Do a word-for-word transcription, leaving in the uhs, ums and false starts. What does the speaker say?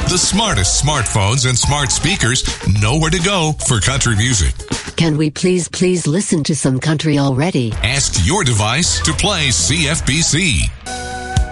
The smartest smartphones and smart speakers know where to go for country music. Can we please, please listen to some country already? Ask your device to play C F B C.